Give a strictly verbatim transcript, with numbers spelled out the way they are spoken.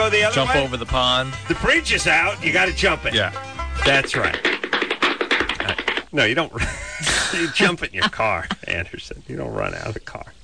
Go the other Jump way? over the pond. The bridge is out. You got to jump it. Yeah. That's right. Uh, No, you don't. You jump in your car, Anderson. You don't run out of the car.